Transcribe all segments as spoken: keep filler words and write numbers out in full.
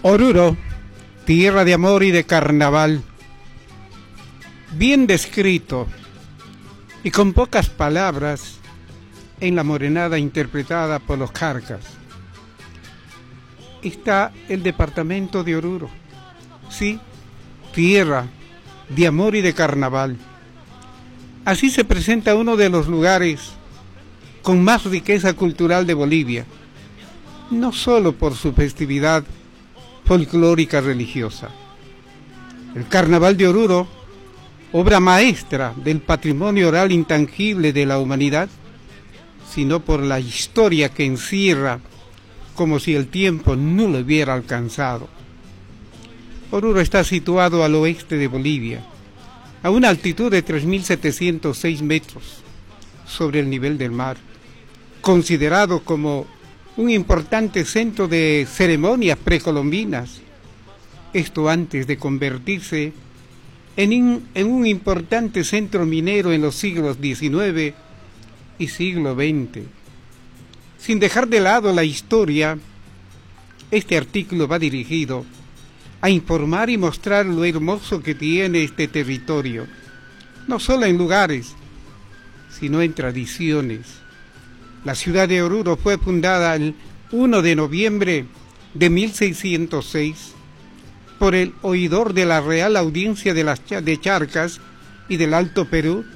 Oruro, tierra de amor y de carnaval, bien descrito y con pocas palabras en la morenada interpretada por los Carcas. Está el departamento de Oruro, sí, tierra de amor y de carnaval. Así se presenta uno de los lugares con más riqueza cultural de Bolivia, no solo por su festividad folclórica religiosa. El Carnaval de Oruro, obra maestra del patrimonio oral intangible de la humanidad, sino por la historia que encierra como si el tiempo no lo hubiera alcanzado. Oruro está situado al oeste de Bolivia, a una altitud de tres mil setecientos seis metros sobre el nivel del mar, considerado como un importante centro de ceremonias precolombinas, esto antes de convertirse en, in, en un importante centro minero en los siglos diecinueve y siglo veinte. Sin dejar de lado la historia, este artículo va dirigido a informar y mostrar lo hermoso que tiene este territorio, no solo en lugares, sino en tradiciones. La ciudad de Oruro fue fundada el primero de noviembre de mil seiscientos seis por el oidor de la Real Audiencia de, las, de Charcas y del Alto Perú,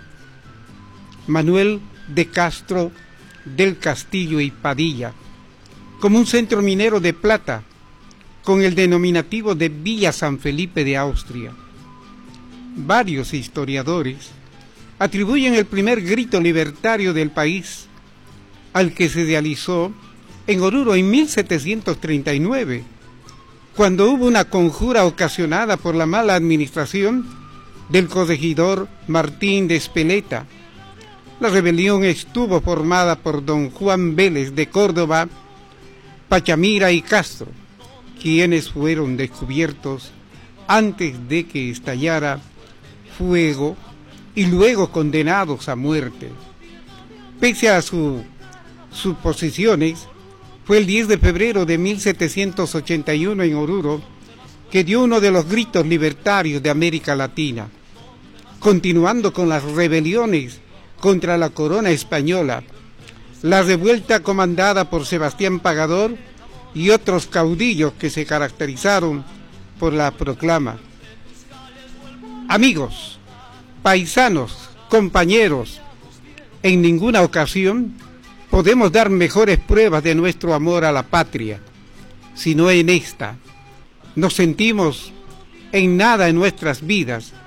Manuel de Castro del Castillo y Padilla, como un centro minero de plata, con el denominativo de Villa San Felipe de Austria. Varios historiadores atribuyen el primer grito libertario del país al que se realizó en Oruro en mil setecientos treinta y nueve, cuando hubo una conjura ocasionada por la mala administración del corregidor Martín de Espeleta. La rebelión estuvo formada por don Juan Vélez de Córdoba, Pachamira y Castro, quienes fueron descubiertos antes de que estallara fuego y luego condenados a muerte. Pese a sus suposiciones, fue el diez de febrero de mil setecientos ochenta y uno en Oruro que dio uno de los gritos libertarios de América Latina, continuando con las rebeliones contra la corona española, la revuelta comandada por Sebastián Pagador y otros caudillos que se caracterizaron por la proclama. Amigos, paisanos, compañeros, en ninguna ocasión podemos dar mejores pruebas de nuestro amor a la patria, sino en esta. Nos sentimos en nada en nuestras vidas